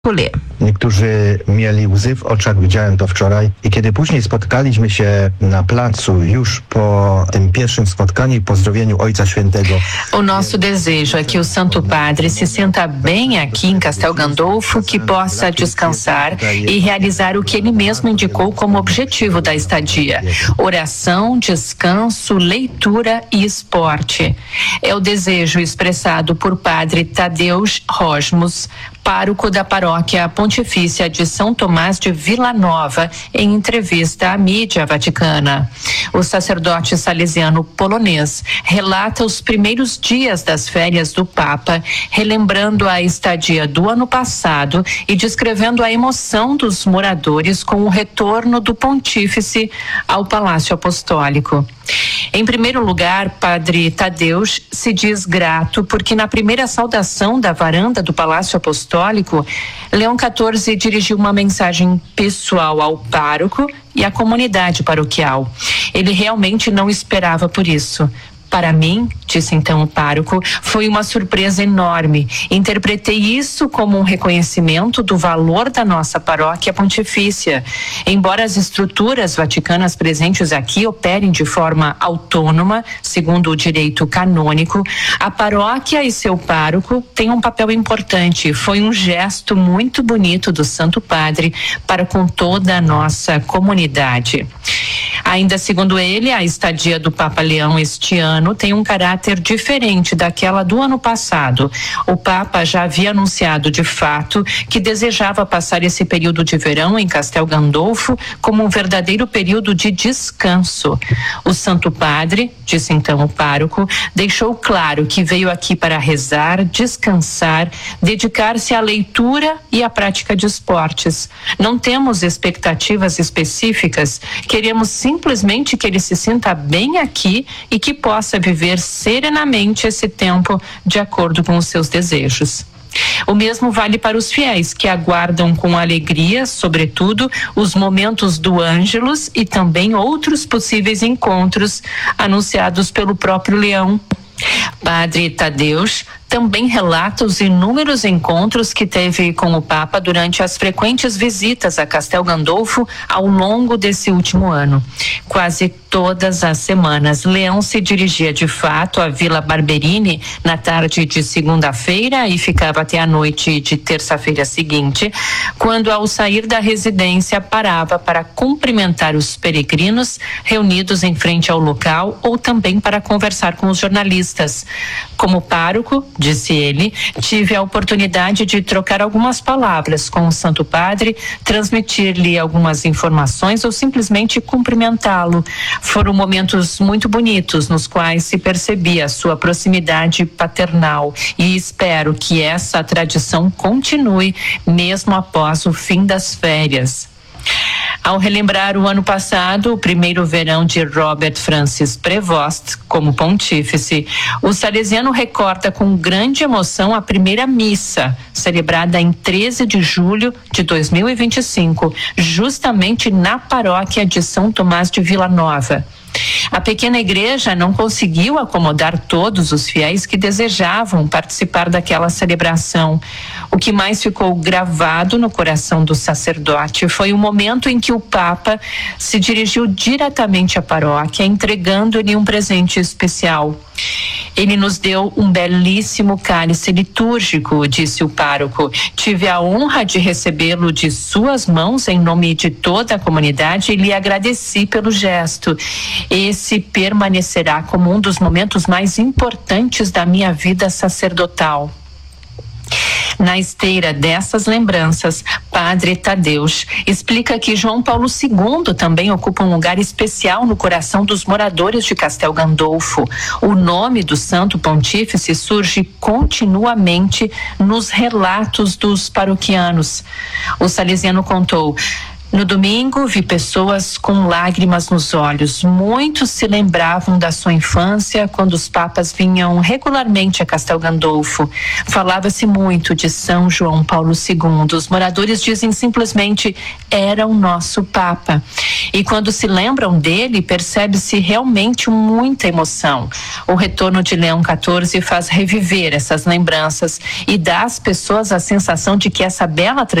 Niektórzy mieli łzy w oczach, widziałem to wczoraj. I kiedy później spotkaliśmy się na placu, już po tym pierwszym spotkaniu i pozdrowieniu Ojca Świętego. O nosso desejo é que o Santo Padre se sinta bem aqui em Castel Gandolfo, que possa descansar e realizar o que ele mesmo indicou como objetivo da estadia: oração, descanso, leitura e esporte. É o desejo expressado por Padre Tadeusz Rosmus, pároco da Paróquia Pontifícia de São Tomás de Vila Nova, em entrevista à mídia vaticana. O sacerdote salesiano polonês relata os primeiros dias das férias do Papa, relembrando a estadia do ano passado e descrevendo a emoção dos moradores com o retorno do pontífice ao Palácio Apostólico. Em primeiro lugar, Padre Tadeusz se diz grato porque na primeira saudação da varanda do Palácio Apostólico, Leão XIV dirigiu uma mensagem pessoal ao pároco e à comunidade paroquial. Ele realmente não esperava por isso. Para mim, disse então o pároco, foi uma surpresa enorme. Interpretei isso como um reconhecimento do valor da nossa paróquia pontifícia. Embora as estruturas vaticanas presentes aqui operem de forma autônoma, segundo o direito canônico, a paróquia e seu pároco têm um papel importante. Foi um gesto muito bonito do Santo Padre para com toda a nossa comunidade. Ainda segundo ele, a estadia do Papa Leão este ano tem um caráter diferente daquela do ano passado. O Papa já havia anunciado de fato que desejava passar esse período de verão em Castel Gandolfo como um verdadeiro período de descanso. O Santo Padre, disse então o pároco, deixou claro que veio aqui para rezar, descansar, dedicar-se à leitura e à prática de esportes. Não temos expectativas específicas, queremos simplesmente que ele se sinta bem aqui e que possa viver serenamente esse tempo de acordo com os seus desejos. O mesmo vale para os fiéis que aguardam com alegria, sobretudo, os momentos do Ângelus e também outros possíveis encontros anunciados pelo próprio Leão. Padre Tadeusz também relata os inúmeros encontros que teve com o Papa durante as frequentes visitas a Castel Gandolfo ao longo desse último ano. Quase todas as semanas, Leão se dirigia de fato à Vila Barberini na tarde de segunda-feira e ficava até a noite de terça-feira seguinte, quando ao sair da residência parava para cumprimentar os peregrinos reunidos em frente ao local ou também para conversar com os jornalistas. Como pároco, disse ele, tive a oportunidade de trocar algumas palavras com o Santo Padre, transmitir-lhe algumas informações ou simplesmente cumprimentá-lo. Foram momentos muito bonitos nos quais se percebia a sua proximidade paternal e espero que essa tradição continue mesmo após o fim das férias. Ao relembrar o ano passado, o primeiro verão de Robert Francis Prevost como pontífice, o salesiano recorda com grande emoção a primeira missa, celebrada em 13 de julho de 2025, justamente na paróquia de São Tomás de Vila Nova. A pequena igreja não conseguiu acomodar todos os fiéis que desejavam participar daquela celebração. O que mais ficou gravado no coração do sacerdote foi o momento em que o Papa se dirigiu diretamente à paróquia, entregando-lhe um presente especial. Ele nos deu um belíssimo cálice litúrgico, disse o pároco. Tive a honra de recebê-lo de suas mãos em nome de toda a comunidade e lhe agradeci pelo gesto. Esse permanecerá como um dos momentos mais importantes da minha vida sacerdotal. Na esteira dessas lembranças, Padre Tadeusz explica que João Paulo II também ocupa um lugar especial no coração dos moradores de Castel Gandolfo. O nome do Santo Pontífice surge continuamente nos relatos dos paroquianos. O salesiano contou: No domingo, vi pessoas com lágrimas nos olhos. Muitos se lembravam da sua infância, quando os papas vinham regularmente a Castel Gandolfo. Falava-se muito de São João Paulo II. Os moradores dizem simplesmente: era o nosso Papa. E quando se lembram dele, percebe-se realmente muita emoção. O retorno de Leão XIV faz reviver essas lembranças e dá às pessoas a sensação de que essa bela